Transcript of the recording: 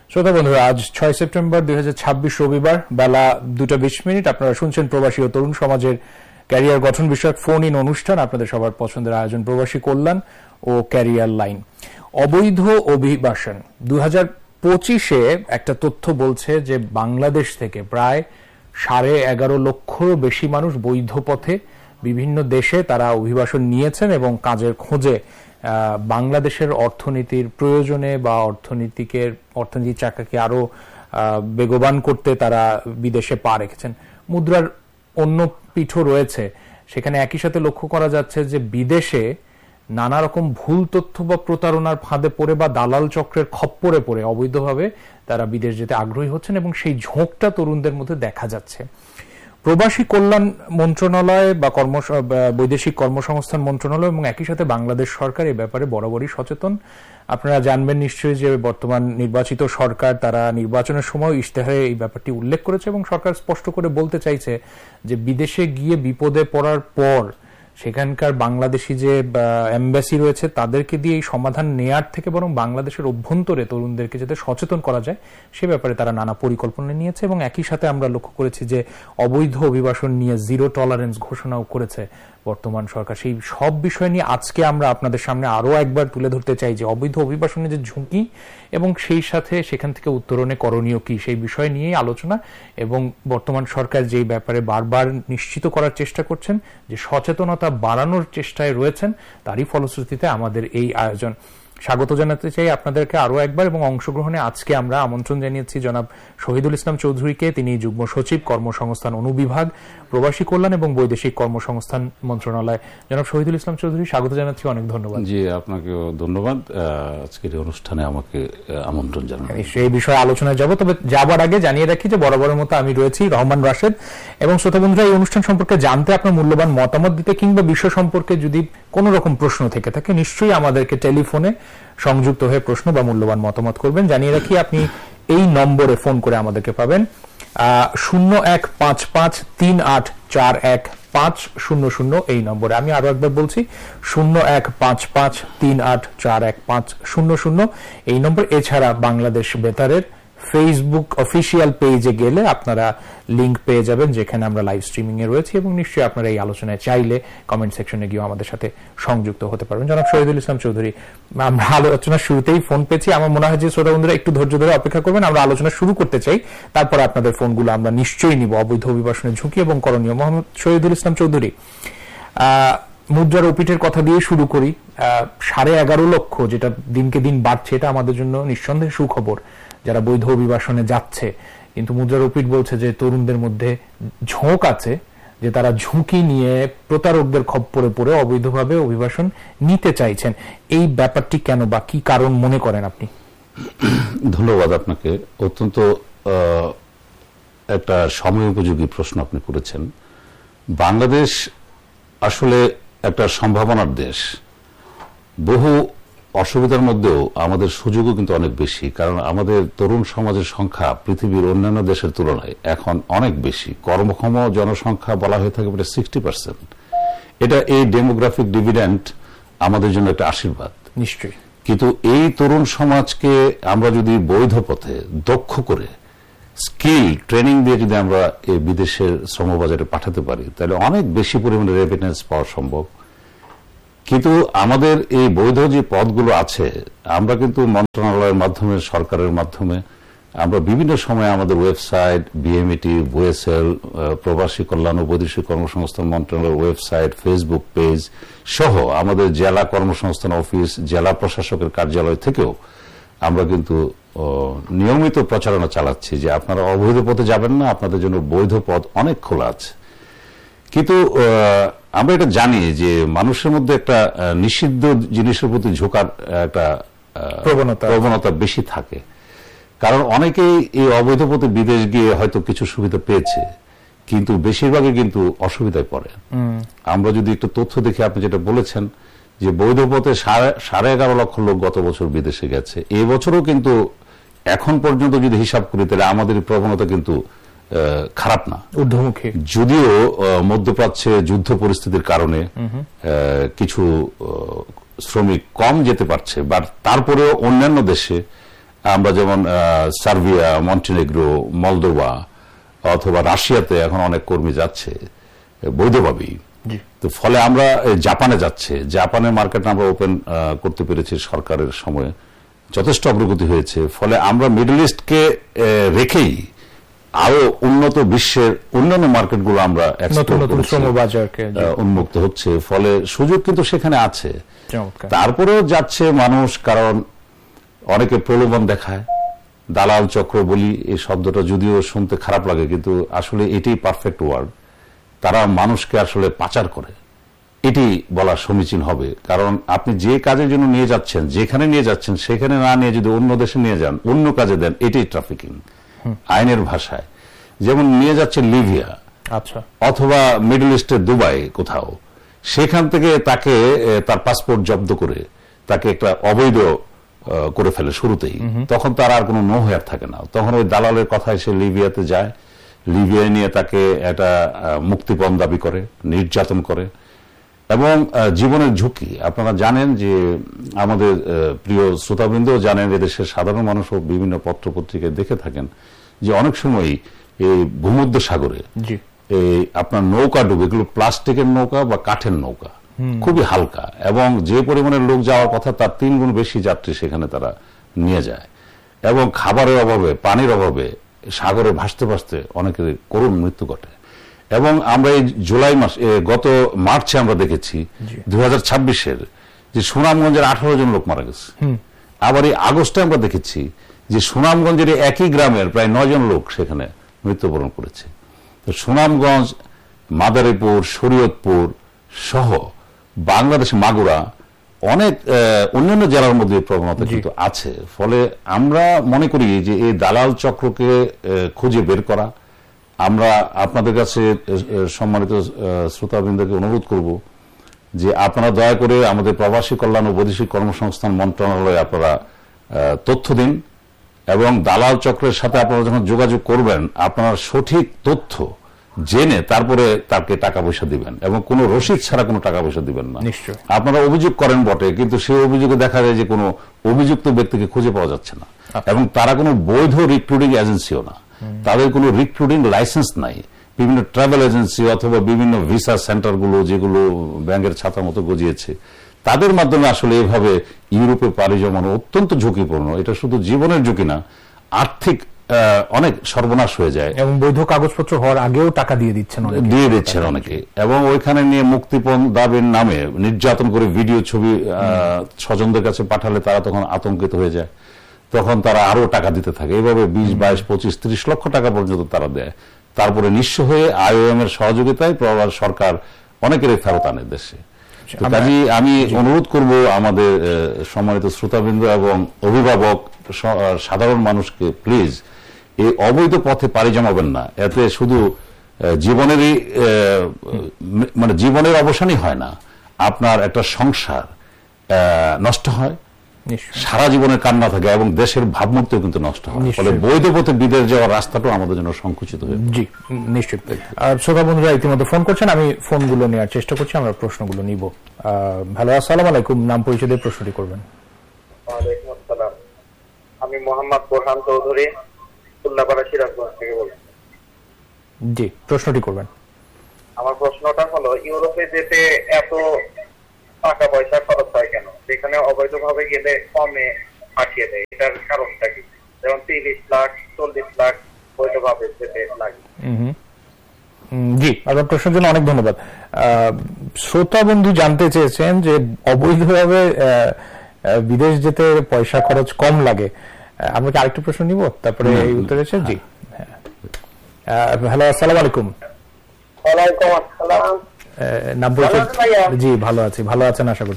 শ্রোতা বন্ধুরা, আজ 6 সেপ্টেম্বর 2026 রবিবার বেলা 2:20 আপনারা শুনছেন প্রবাসী ও তরুণ সমাজের ক্যারিয়ার গঠন বিষয়ক ফোন ইন অনুষ্ঠান। আপনাদের সবার পছন্দের আয়োজন প্রবাসী কল্যাণ ও ক্যারিয়ার লাইন। অবৈধ অভিবাসন 2025-এ একটা তথ্য বলছে যে বাংলাদেশ থেকে প্রায় 11.5 লক্ষেরও বেশি মানুষ বৈধ পথে বিভিন্ন দেশে তারা অভিবাসন নিয়েছেন এবং কাজের খোঁজে বাংলাদেশের অর্থনীতির প্রয়োজনে বা অর্থনীতির চাকাকে আরো বেগবান করতে তারা বিদেশে পা রেখেছেন। মুদ্রার অন্য পিঠও রয়েছে, সেখানে একই সাথে লক্ষ্য করা যাচ্ছে যে বিদেশে নানা রকম ভুল তথ্য বা প্রতারণার ফাঁদে পড়ে বা দালাল চক্রের খপ্পরে পড়ে অবৈধভাবে তারা বিদেশ যেতে আগ্রহী হচ্ছেন এবং সেই ঝোঁকটা তরুণদের মধ্যে দেখা যাচ্ছে। প্রবাসী কল্যাণ মন্ত্রণালয় বা বৈদেশিক কর্মসংস্থান মন্ত্রণালয় এবং একই সাথে বাংলাদেশ সরকার এই ব্যাপারে বরাবরই সচেতন। আপনারা জানবেন নিশ্চয়ই যে বর্তমান নির্বাচিত সরকার তারা নির্বাচনের সময় ইশতেহারে এই ব্যাপারটি উল্লেখ করেছে এবং সরকার স্পষ্ট করে বলতে চাইছে যে বিদেশে গিয়ে বিপদে পড়ার পর সেখানকার বাংলাদেশি যে এমবাসি রয়েছে তাদেরকে দিয়ে এই সমাধান নেয়ার থেকে বরং বাংলাদেশের অভ্যন্তরে তরুণদেরকে যাতে সচেতন করা যায় সে ব্যাপারে তারা নানা পরিকল্পনা নিয়েছে এবং একই সাথে আমরা লক্ষ্য করেছি যে অবৈধ অভিবাসন নিয়ে জিরো টলারেন্স ঘোষণাও করেছে বর্তমান সরকার। সেই সব বিষয় নিয়ে আজকে আমরা আপনাদের সামনে আরো একবার তুলে ধরতে চাই যে অবৈধ অভিবাসনের যে ঝুঁকি এবং সেই সাথে সেখান থেকে উত্তরণে করণীয় কি সেই বিষয় নিয়েই আলোচনা এবং বর্তমান সরকার যেই ব্যাপারে বারবার নিশ্চিত করার চেষ্টা করছেন যে সচেতনতা বাড়ানোর চেষ্টায় রয়েছেন তারই ফলশ্রুতিতে আমাদের এই আয়োজন। স্বাগত জানাতে চাই আপনাদেরকে আরো একবার এবং অংশগ্রহণে আজকে আমরা আমন্ত্রণ জানিয়েছি জনাব শহীদুল ইসলাম চৌধুরীকে। তিনি যুগ্ম সচিব কর্মসংস্থান অনুবিভাগ প্রবাসী কল্যাণ এবং বৈদেশিক কর্মসংস্থান মন্ত্রণালয়। জনাব শহীদুল ইসলাম চৌধুরী, স্বাগত জানাচ্ছি, অনেক ধন্যবাদ। জি, আপনাকেও ধন্যবাদ আজকের এই অনুষ্ঠানে আমাকে আমন্ত্রণ জানানো। এই বিষয়ে আলোচনায় যাব, তবে যাবার আগে জানিয়ে রাখি যে বরাবরের মতো আমি রয়েছি রহমান রাশেদ এবং শ্রোতা বন্ধুরা এই অনুষ্ঠান সম্পর্কে জানতে আপনার মূল্যবান মতামত দিতে কিংবা বিষয় সম্পর্কে যদি কোনো রকম প্রশ্ন থেকে থাকে নিশ্চয়ই আমাদেরকে টেলিফোনে সংযুক্ত হয়ে প্রশ্ন বা মূল্যবান মতামত করবেন। জানিয়ে রাখি আপনি এই নম্বরে ফোন করে আমাদেরকে পাবেন 015538415500 এই নম্বরে। আমি আরো একবার বলছি 015538415500 এই নম্বর। এছাড়া বাংলাদেশ বেতারের ফেসবুক অফিসিয়াল পেজে গেলে আপনারা লিংক পেয়ে যাবেন যেখানে আমরা লাইভ স্ট্রিমিং এ রয়েছি এবং নিশ্চয়ই আপনারা এই আলোচনায় চাইলে কমেন্ট সেকশনে গিয়ে আমাদের সাথে সংযুক্ত হতে পারবেন। জনাব শহীদুল ইসলাম চৌধুরী, আমরা আলোচনার শুরুতেই ফোন পেয়েছি, আমার মনে হয় যে শ্রোতা বন্ধুরা একটু ধৈর্য ধরে অপেক্ষা করবেন, আমরা আলোচনা শুরু করতে চাই, তারপরে আপনাদের ফোনগুলো আমরা নিশ্চয়ই নিব। অবৈধ অভিবাসনের ঝুঁকি এবং করণীয়। মোহাম্মদ শহীদুল ইসলাম চৌধুরী, মুদ্রার ওপিটের কথা দিয়ে শুরু করি। 11.5 লক্ষ যেটা দিনকে দিন বাড়ছে, এটা আমাদের জন্য নিঃসন্দেহে সুখবর যারা বৈধ অভিবাসনে যাচ্ছে, কিন্তু মুদ্রার ওপিট বলছে যে তরুণদের মধ্যে ঝোঁক আছে যে তারা ঝুঁকি নিয়ে প্রতারকদের খপ্পরে পড়ে অবৈধভাবে অভিবাসন নিতে চাইছেন। এই ব্যাপারটি কেন বা কি কারণ মনে করেন আপনি? ধন্যবাদ আপনাকে। অত্যন্ত একটা সময় উপযোগী প্রশ্ন আপনি করেছেন। বাংলাদেশ আসলে একটা সম্ভাবনার দেশ। বহু অসুবিধার মধ্যেও আমাদের সুযোগও কিন্তু অনেক বেশি, কারণ আমাদের তরুণ সমাজের সংখ্যা পৃথিবীর অন্যান্য দেশের তুলনায় এখন অনেক বেশি। কর্মক্ষম জনসংখ্যা বলা হয়ে থাকে 60%। এটা এই ডেমোগ্রাফিক ডিভিডেন্ড আমাদের জন্য একটা আশীর্বাদ নিশ্চয়ই, কিন্তু এই তরুণ সমাজকে আমরা যদি বৈধ পথে দক্ষ করে স্কিল ট্রেনিং দিয়ে যদি আমরা এই বিদেশের শ্রমবাজারে পাঠাতে পারি তাহলে অনেক বেশি পরিমাণে রেমিটেন্স পাওয়া সম্ভব। কিন্তু আমাদের এই বৈধ যে পদগুলো আছে আমরা কিন্তু মন্ত্রণালয়ের মাধ্যমে, সরকারের মাধ্যমে আমরা বিভিন্ন সময় আমাদের ওয়েবসাইট, বিএমইটি, ওয়েসেল, প্রবাসী কল্যাণ ও বৈদেশিক কর্মসংস্থান মন্ত্রণালয়ের ওয়েবসাইট, ফেসবুক পেজ সহ আমাদের জেলা কর্মসংস্থান অফিস, জেলা প্রশাসকের কার্যালয় থেকেও আমরা কিন্তু নিয়মিত প্রচারণা চালাচ্ছি যে আপনারা অবৈধ পথে যাবেন না, আপনাদের জন্য বৈধ পথ অনেক খোলা আছে। কিন্তু আমরা এটা জানি যে মানুষের মধ্যে একটা নিষিদ্ধ জিনিসের প্রতি ঝোঁকার একটা প্রবণতা বেশি থাকে, কারণ অনেকেই এই অবৈধ পথে বিদেশ গিয়ে হয়তো কিছু সুবিধা পেয়েছে কিন্তু বেশিরভাগই কিন্তু অসুবিধায় পড়ে। আমরা যদি একটু তথ্য দেখি, আপনি যেটা বলেছেন যে বৈধ পথে 11.5 লক্ষ লোক গত বছর বিদেশে গেছে, এই বছরও কিন্তু এখন পর্যন্ত যদি হিসাব করি তাহলে আমাদের প্রবণতা কিন্তু খারাপ না, ঊর্ধ্বমুখী। যদিও মধ্যপ্রাচ্যে যুদ্ধ পরিস্থিতির কারণে কিছু শ্রমিক কম যেতে পারছে, বাট তারপরেও অন্যান্য দেশে আমরা যেমন সার্বিয়া, মন্টিনেগ্রো, মলদোভা অথবা রাশিয়াতে এখন অনেক কর্মী যাচ্ছে বৈধভাবেই। তো ফলে আমরা জাপানে যাচ্ছে, জাপানের মার্কেট আমরা ওপেন করতে পেরেছি সরকারের সময়ে, যথেষ্ট অগ্রগতি হয়েছে। ফলে আমরা মিডল ইস্টকে রেখেই আরো উন্নত বিশ্বের অন্যান্য মার্কেটগুলো আমরা উন্মুক্ত হচ্ছে। ফলে সুযোগ কিন্তু সেখানে আছে। তারপরেও যাচ্ছে মানুষ, কারণ অনেকে প্রলোভন দেখায়, দালাল চক্র বলি এই শব্দটা যদিও শুনতে খারাপ লাগে, কিন্তু আসলে এটাই পারফেক্ট ওয়ার্ড। তারা মানুষকে আসলে পাচার করে, এটি বলা সমীচীন হবে। কারণ আপনি যে কাজের জন্য নিয়ে যাচ্ছেন, যেখানে নিয়ে যাচ্ছেন সেখানে না নিয়ে যদি অন্য দেশে নিয়ে যান, অন্য কাজে দেন, এটাই ট্রাফিকিং আইনের ভাষায়। যেমন নিয়ে যাচ্ছে লিবিয়া, আচ্ছা, অথবা মিডল ইস্টের দুবাই কোথাও, সেখান থেকে তাকে তার পাসপোর্ট জব্দ করে তাকে একটা অবৈধ করে ফেলে শুরুতেই। তখন তার আর কোনো নো হেয়ার থাকে না। তখন ওই দালালের কথায় সে লিবিয়াতে যায়, লিবিয়ায় নিয়ে তাকে একটা মুক্তিপণ দাবি করে, নির্যাতন করে এবং জীবনের ঝুঁকি। আপনারা জানেন যে, আমাদের প্রিয় শ্রোতাবৃন্দ জানেন, এদেশের সাধারণ মানুষও বিভিন্ন পত্র পত্রিকায় দেখে থাকেন যে অনেক সময় এই ভূমধ্য সাগরে এই আপনার নৌকা ডুবে, এগুলো প্লাস্টিকের নৌকা বা কাঠের নৌকা, খুবই হালকা, এবং যে পরিমাণের লোক যাওয়ার কথা তার 3 গুণ বেশি যাত্রী সেখানে তারা নিয়ে যায়। এবং খাবারের অভাবে, পানির অভাবে সাগরে ভাসতে ভাসতে অনেকের করুণ মৃত্যু ঘটে। এবং আমরা এই জুলাই মাস, গত মার্চে আমরা দেখেছি 2026-এর যে সুনামগঞ্জের 18 জন লোক মারা গেছে। আবার এই আগস্টে আমরা দেখেছি যে সুনামগঞ্জের একই গ্রামের প্রায় 9 জন লোক সেখানে মৃত্যুবরণ করেছে। তো সুনামগঞ্জ, মাদারীপুর, শরীয়তপুর সহ বাংলাদেশ মাগুরা অনেক অন্যান্য জেলার মধ্যে প্রবণতা কিন্তু আছে। ফলে আমরা মনে করি যে এই দালাল চক্রকে খুঁজে বের করা, আমরা আপনাদের কাছে সম্মানিত শ্রোতাবৃন্দকে অনুরোধ করব যে আপনারা দয়া করে আমাদের প্রবাসী কল্যাণ ও বৈদেশিক কর্মসংস্থান মন্ত্রণালয়ে আপনারা তথ্য দিন, এবং দালাল চক্রের সাথে আপনারা যখন যোগাযোগ করবেন আপনারা সঠিক তথ্য জেনে তারপরে তাকে টাকা পয়সা দিবেন, এবং কোনো রসিদ ছাড়া কোনো টাকা পয়সা দিবেন না। আপনারা অভিযোগ করেন বটে, কিন্তু সেই অভিযোগে দেখা যায় যে কোনো অভিযুক্ত ব্যক্তিকে খুঁজে পাওয়া যাচ্ছে না, এবং তারা কোনো বৈধ রিক্রুটিং এজেন্সিও না, তাদের কোনো রিক্রুটিং লাইসেন্স নাই। বিভিন্ন ট্রাভেল এজেন্সি অথবা বিভিন্ন ভিসা সেন্টারগুলো যেগুলো ব্যাংকের ছাতার মতো গজিয়েছে, তাদের মাধ্যমে আসলে এভাবে ইউরোপে পাড়ি জমানো অত্যন্ত ঝুঁকিপূর্ণ। এটা শুধু জীবনের ঝুঁকি না, আর্থিক অনেক সর্বনাশ হয়ে যায়, এবং বৈধ কাগজপত্র হওয়ার আগেও টাকা দিয়ে দিচ্ছেন অনেকে, এবং ওইখানে নিয়ে মুক্তিপণ দাবির নামে নির্যাতন করে ভিডিও ছবি স্বজনদের কাছে পাঠালে তারা তখন আতঙ্কিত হয়ে যায়, তখন তারা আরো টাকা দিতে থাকে। এইভাবে 20, 22, 25, 30 লক্ষ টাকা পর্যন্ত তারা দেয়। তারপরে নিঃস্ব হয়ে IOM এর সহযোগিতায় সরকার অনেকেরই ফেরত আনে দেশে। কাজেই আমি অনুরোধ করব আমাদের সম্মানিত শ্রোতাবৃন্দ এবং অভিভাবক সাধারণ মানুষকে, প্লিজ এই অবৈধ পথে পাড়ি জমাবেন না। এতে শুধু জীবনেরই মানে জীবনের অবসানই হয় না, আপনার একটা সংসার নষ্ট হয়, সারা জীবনের কান্না থাকে, এবং দেশের ভাবমূর্তি কিন্তু নষ্ট হয়। ফলে বৈধ পথে বিদেশ যাওয়ার রাস্তাটাও আমাদের জন্য সংকুচিত হয়ে জি নিশ্চিত। শ্রোতা বন্ধুরা ইতিমধ্যে ফোন করছেন, আমি ফোনগুলো নেওয়ার চেষ্টা করছি, আমরা প্রশ্নগুলো নিব। হ্যালো, আসসালামু আলাইকুম, নাম পরিচয় দিয়ে প্রশ্নটি করবেন। ওয়ালাইকুম আসসালাম, আমি মোহাম্মদ বোরহান চৌধুরী, খুলনাপাড়া, সিরাজগঞ্জ থেকে বলছি। জি, প্রশ্নটি করবেন। আমার প্রশ্নটা হলো, ইউরোপে যেতে এত টাকা পয়সা খরচ হয় কেন? সেখানে অবৈধভাবে গেলে কমে পাঠিয়ে দেয়, এটার কারণটা কি? যেমন 30 লাখ 40 লাখ বৈধভাবে যেতে লাগে। জি, আপনার প্রশ্নের জন্য অনেক ধন্যবাদ। শ্রোতা বন্ধু জানতে চেয়েছেন যে অবৈধভাবে বিদেশ যেতে পয়সা খরচ কম লাগে। আমরা কি আরেকটা প্রশ্ন নিব, তারপরে এই উত্তর আছে? জি, হ্যালো, আসসালামু আলাইকুম। ওয়ালাইকুম আসসালাম, নাম পরিচয়? জি, ভালো আছি। ভালো আছেন আশা করি।